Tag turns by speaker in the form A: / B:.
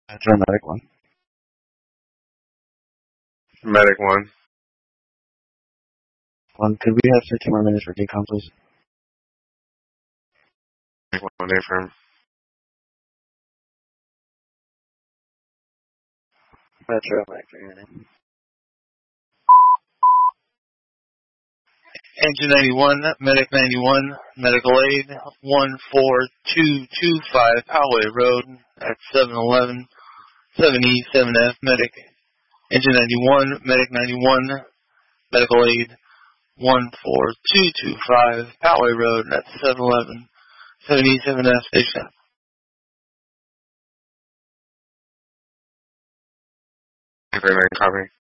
A: Metro Medic 1.
B: Medic 1.
A: 1, could we have 15 more minutes for decom, please?
B: Medic 1, affirm.
A: Metro Medic 3, your name.
C: Engine 91, Medic 91, Medical Aid 14225 Poway Road at 711 7E7F Medic. Engine 91, Medic 91, Medical Aid 14225 Poway Road at 711 7E7F Station.
B: Very copy.